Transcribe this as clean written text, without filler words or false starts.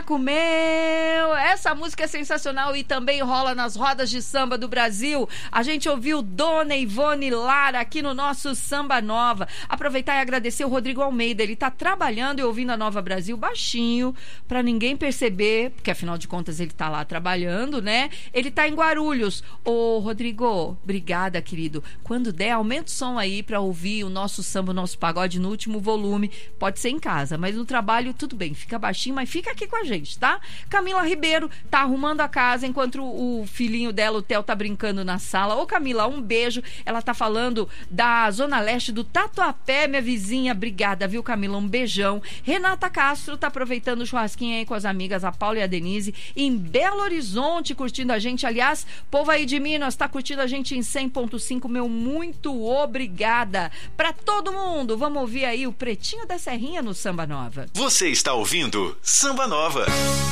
Macaco meu! Essa música é sensacional e também rola nas rodas de samba do Brasil. A gente ouviu Dona Ivone Lara aqui no nosso Samba Nova. Aproveitar e agradecer o Rodrigo Almeida. Ele tá trabalhando e ouvindo a Nova Brasil baixinho, pra ninguém perceber, porque afinal de contas ele tá lá trabalhando, né? Ele tá em Guarulhos. Ô, Rodrigo, obrigada, querido. Quando der, aumenta o som aí pra ouvir o nosso samba, o nosso pagode no último volume. Pode ser em casa, mas no trabalho tudo bem, fica baixinho, mas fica aqui com a gente, tá? Camila Ribeiro tá arrumando a casa enquanto o filhinho dela, o Theo, tá brincando na sala. Ô, Camila, um beijo. Ela tá falando da Zona Leste do Tatuapé, minha vizinha. Obrigada, viu, Camila? Um beijão. Renata Castro tá aproveitando o churrasquinho aí com as amigas, a Paula e a Denise, em Belo Horizonte, curtindo a gente. Aliás, povo aí de Minas, tá curtindo a gente em 100.5, meu muito obrigada. Pra todo mundo, vamos ouvir aí o Pretinho da Serrinha no Samba Nova. Você está ouvindo Samba Nova.